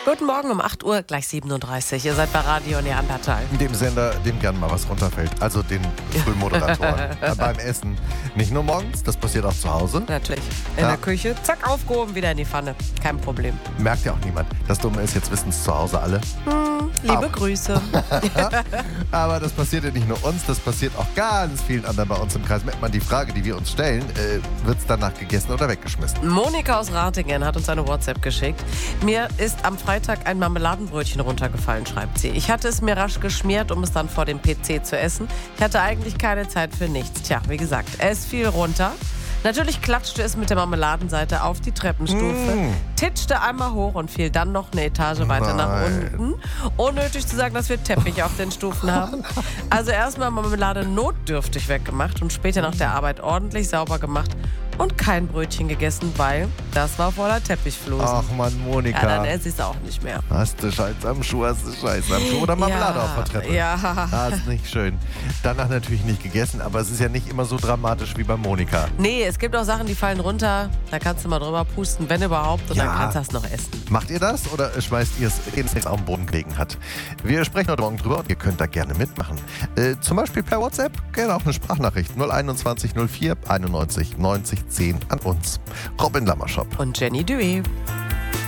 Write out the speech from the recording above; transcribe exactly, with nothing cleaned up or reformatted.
Guten Morgen um acht Uhr, gleich siebenunddreißig. Ihr seid bei Radio Neandertal. Dem Sender, dem gern mal was runterfällt. Also den Frühmoderatoren. Beim Essen. Nicht nur morgens, das passiert auch zu Hause. Natürlich. In Ja. der Küche, zack, aufgehoben, wieder in die Pfanne. Kein Problem. Merkt ja auch niemand. Das Dumme ist, jetzt wissen es zu Hause alle. Hm, liebe Auch. Grüße. Aber das passiert ja nicht nur uns, das passiert auch ganz vielen anderen bei uns im Kreis. Merkt man die Frage, die wir uns stellen, äh, wird es danach gegessen oder weggeschmissen? Monika aus Ratingen hat uns eine WhatsApp geschickt. Mir ist am Freitag ein Marmeladenbrötchen runtergefallen, schreibt sie. Ich hatte es mir rasch geschmiert, um es dann vor dem P C zu essen. Ich hatte eigentlich keine Zeit für nichts. Tja, wie gesagt, es fiel runter. Natürlich klatschte es mit der Marmeladenseite auf die Treppenstufe, Mm. titschte einmal hoch und fiel dann noch eine Etage weiter nach Nein. unten. Unnötig zu sagen, dass wir Teppich auf den Stufen haben. Also erstmal Marmelade notdürftig weggemacht und später nach der Arbeit ordentlich sauber gemacht und kein Brötchen gegessen, weil das war voller Teppichflosen. Ach Mann, Monika. Ja, dann esse ich es auch nicht mehr. Hast du Scheiß am Schuh, hast du Scheiß am Schuh oder Marmelade Ja, auf der Treppe? ja. Das ist nicht schön. Danach natürlich nicht gegessen, aber es ist ja nicht immer so dramatisch wie bei Monika. Nee, es gibt auch Sachen, die fallen runter. Da kannst du mal drüber pusten, wenn überhaupt. Und Ja. dann kannst du das noch essen. Macht ihr das oder schmeißt ihr es, den es auf den Boden gelegen hat? Wir sprechen heute Morgen drüber und ihr könnt da gerne mitmachen. Äh, zum Beispiel per WhatsApp, gerne auch eine Sprachnachricht. null einundzwanzig null vier einundneunzig neunzig zehn an uns. Robin Lammerschop. Und Jenny Duet.